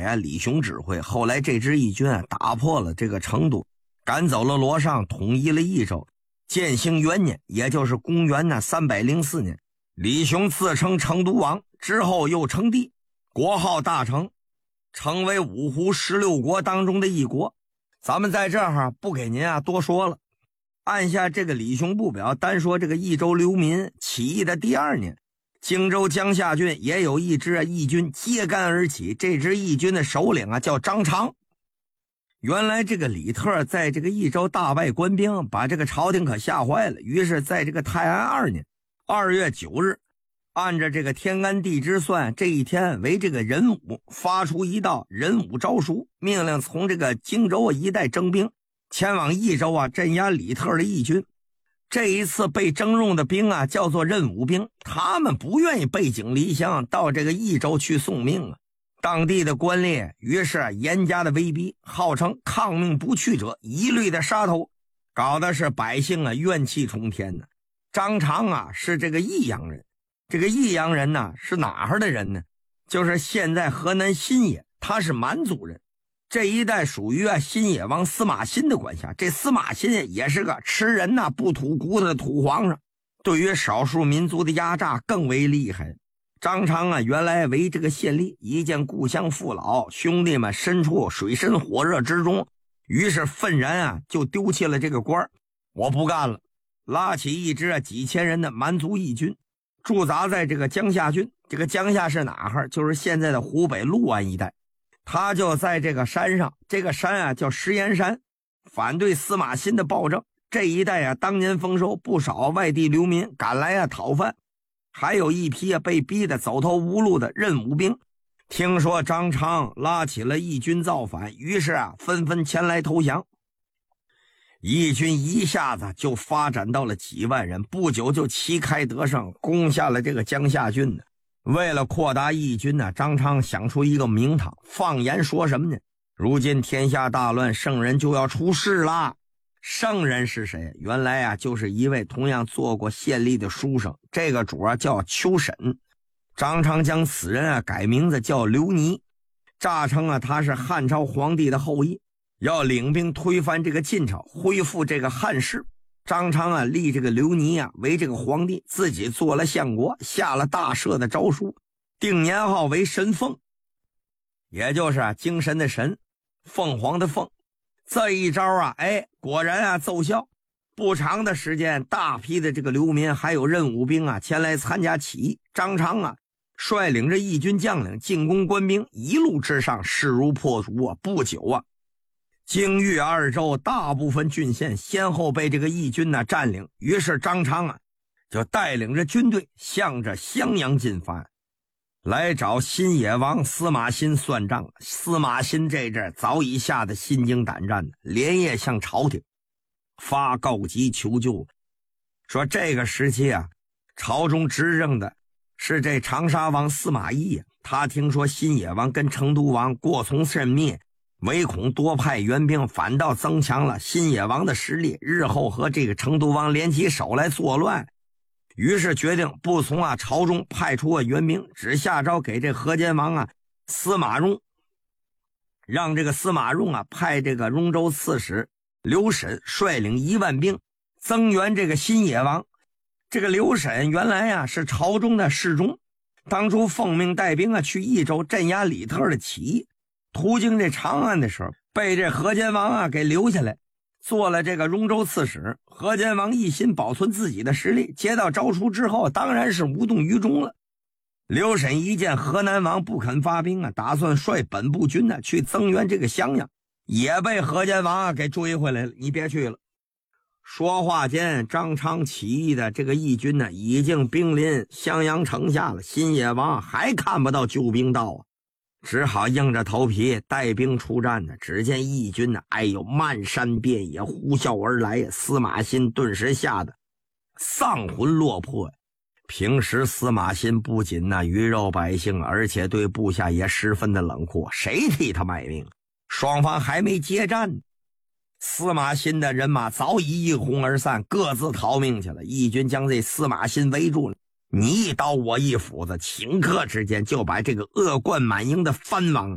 呀李雄指挥，后来这支义军打破了这个成都，赶走了罗尚，统一了益州。建兴元年，也就是公元304年，李雄自称成都王，之后又称帝，国号大成，成为五胡16国当中的一国。咱们在这儿不给您多说了。按下这个李雄部表，单说这个益州流民起义的第2年，荆州江夏郡也有一支义军揭竿而起，这支义军的首领叫张长。原来这个李特在这个益州大败官兵，把这个朝廷可吓坏了，于是在这个泰安2年2月9日，按着这个天干地支算，这一天为这个壬午，发出一道壬午诏书，命令从这个荆州一带征兵前往益州镇压李特的义军。这一次被征用的兵叫做壬午兵，他们不愿意背井离乡到这个益州去送命当地的官吏于是严加的威逼，号称抗命不去者一律的杀头，搞的是百姓怨气冲天呢。张长是这个益阳人，这个益阳人是哪儿的人呢？就是现在河南新野，他是满族人，这一带属于新野王司马欣的管辖。这司马欣也是个吃人不吐骨头的土皇上，对于少数民族的压榨更为厉害。张长原来为这个县吏，一见故乡父老兄弟们身处水深火热之中，于是愤然就丢弃了这个官，我不干了，拉起一支几千人的蛮族义军，驻扎在这个江夏郡。这个江夏是哪儿？就是现在的湖北六安一带。他就在这个山上，这个山叫石岩山，反对司马欣的暴政。这一带当年丰收，不少外地流民赶来讨饭，还有一批被逼得走投无路的壬午兵。听说张长拉起了义军造反，于是纷纷前来投降。义军一下子就发展到了几万人，不久就旗开得胜，攻下了这个江夏郡呢。为了扩大义军张长想出一个名堂，放言说什么呢？如今天下大乱，圣人就要出世啦。圣人是谁？原来就是一位同样做过县吏的书生，这个主叫邱审。张长将此人改名字叫刘尼，诈称他是汉朝皇帝的后裔，要领兵推翻这个晋朝，恢复这个汉室。张长立这个刘尼为这个皇帝，自己做了相国，下了大赦的诏书，定年号为神凤，也就是精神的神，凤凰的凤。这一招果然奏效。不长的时间，大批的这个流民还有壬午兵前来参加起义。张长率领着义军将领进攻官兵，一路之上势如破竹不久京豫二州大部分郡县先后被这个义军占领。于是张长就带领着军队向着襄阳进发，来找新野王司马欣算账。司马欣这阵早已吓得心惊胆战，连夜向朝廷发告急求救，说这个时期朝中执政的是这长沙王司马懿，他听说新野王跟成都王过从甚密，唯恐多派援兵反倒增强了新野王的实力，日后和这个成都王联起手来作乱。于是决定不从朝中派出援兵，只下诏给这河间王司马荣，让这个司马荣派这个荣州刺史刘审率领1万兵增援这个新野王。这个刘审原来是朝中的侍中，当初奉命带兵去益州镇压李特的起义，途经这长安的时候，被这河间王给留下来，做了这个荣州刺史。河间王一心保存自己的实力，接到诏书之后当然是无动于衷了。刘审一见河南王不肯发兵打算率本部军去增援这个襄阳，也被河间王给追回来了，你别去了。说话间，张昌起义的这个义军已经兵临襄阳城下了，新野王还看不到救兵到只好硬着头皮带兵出战只见义军漫山遍野呼啸而来，司马欣顿时吓得丧魂落魄。平时司马欣不仅鱼肉百姓，而且对部下也十分的冷酷，谁替他卖命？双方还没接战，司马欣的人马早已一哄而散，各自逃命去了。义军将这司马欣围住了，你一刀我一斧子，顷刻之间就把这个恶贯满盈的藩王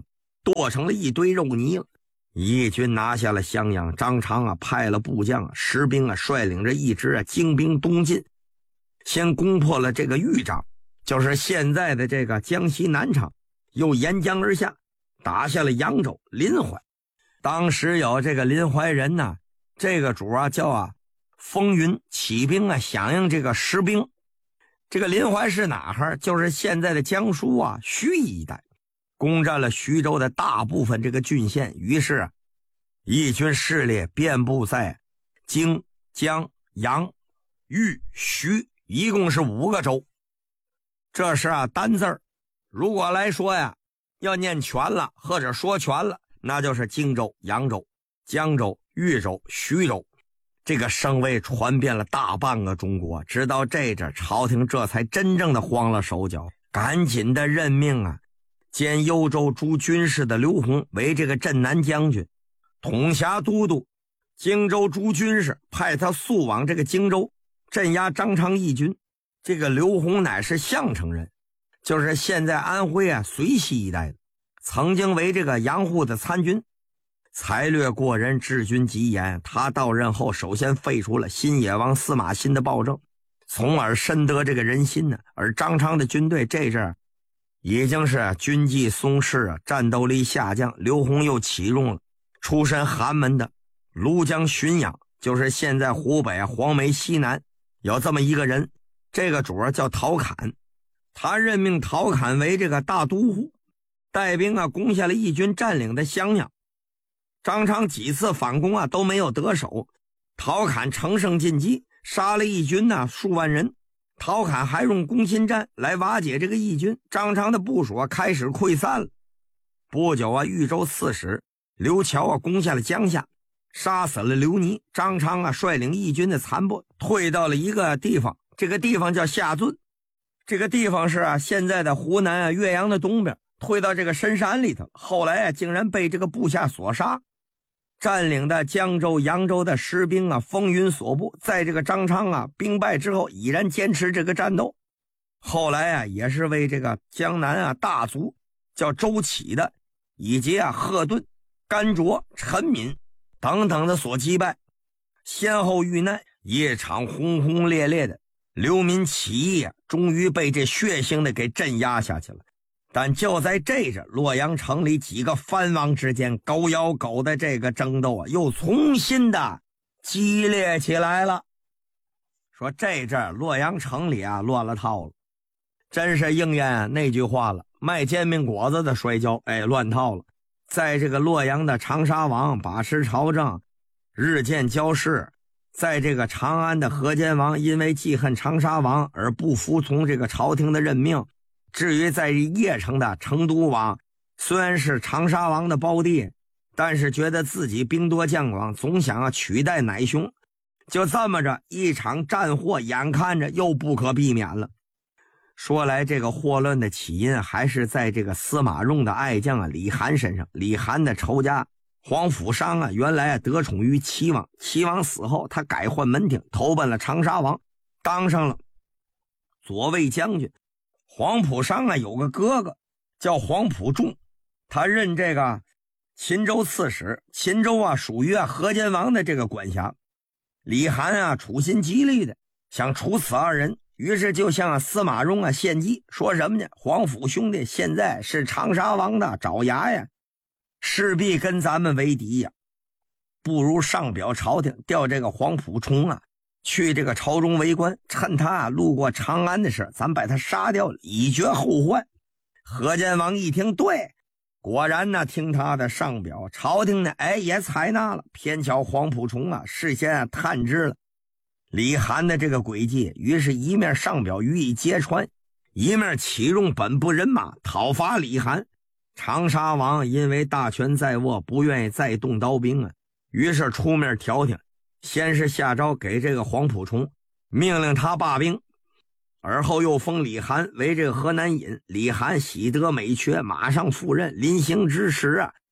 剁成了一堆肉泥了。义军拿下了襄阳，张昌派了部将士兵率领着一支精兵东进，先攻破了这个豫章，就是现在的这个江西南昌，又沿江而下，打下了扬州、临淮。当时有这个临淮人呢，这个主叫风云，起兵响应这个石兵。这个临淮是哪儿？就是现在的江苏徐一带，攻占了徐州的大部分这个郡县。于是义军势力遍布在荆、江、扬、豫、徐，一共是5个州。这是单字儿，如果来说要念全了或者说全了，那就是荆州、扬州、江州、豫州、徐州。这个声位传遍了大半个中国，直到这阵朝廷这才真正的慌了手脚，赶紧的任命兼幽州诸军事的刘宏为这个镇南将军，统辖都督。荆州诸军事派他速往这个荆州镇压张昌义军。这个刘宏乃是项城人，就是现在安徽遂西一带的，曾经为这个杨户的参军，才略过人，治军极严。他到任后首先废除了新野王司马欣的暴政，从而深得这个人心呢。而张昌的军队这阵已经是军纪松弛，战斗力下降。刘宏又启用了出身寒门的庐江浔阳，就是现在湖北黄梅西南有这么一个人，这个主叫陶侃。他任命陶侃为这个大都护，带兵攻下了义军占领的襄阳。张昌几次反攻都没有得手，陶侃乘胜进击，杀了义军数万人。陶侃还用攻心战来瓦解这个义军，张昌的部署开始溃散了。不久豫州刺史刘乔攻下了江夏，杀死了刘尼。张昌率领义军的残部退到了一个地方，这个地方叫下圳。这个地方是现在的湖南岳阳的东边，退到这个深山里头。后来竟然被这个部下所杀。占领的江州、扬州的士兵风云所部，在这个张昌兵败之后依然坚持这个战斗。后来也是为这个江南大族叫周启的，以及贺顿、甘卓、陈敏等等的所击败，先后遇难。一场轰轰烈烈的流民起义终于被这血腥的给镇压下去了。但就在这阵，洛阳城里几个藩王之间狗咬狗的这个争斗又重新的激烈起来了。说这阵洛阳城里乱了套了，真是应验那句话了，卖煎饼果子的摔跤，乱套了。在这个洛阳的长沙王把持朝政，日渐骄势。在这个长安的河间王因为记恨长沙王而不服从这个朝廷的任命。至于在邺城的成都王，虽然是长沙王的胞弟，但是觉得自己兵多将广，总想取代乃兄。就这么着，一场战祸眼看着又不可避免了。说来这个祸乱的起因还是在这个司马衷的爱将李涵身上。李涵的仇家黄甫商原来得宠于齐王，齐王死后他改换门庭，投奔了长沙王，当上了左卫将军。黄甫商有个哥哥叫黄甫仲，他任这个秦州刺史。秦州属于河间王的这个管辖。李涵处心积虑的想处死二人，于是就向司马衷献计，说什么呢？黄甫兄弟现在是长沙王的爪牙呀，势必跟咱们为敌呀，不如上表朝廷，调这个黄甫冲去这个朝中为官，趁他路过长安的事，咱把他杀掉了，以绝后患。河间王一听，对，果然听他的上表，朝廷也采纳了。偏巧黄甫冲事先探知了李涵的这个诡计，于是一面上表予以揭穿，一面启用本部人马讨伐李涵。长沙王因为大权在握，不愿意再动刀兵于是出面调停。先是下诏给这个黄甫冲，命令他罢兵，而后又封李涵为这个河南尹。李涵喜得美缺，马上赴任。临行之时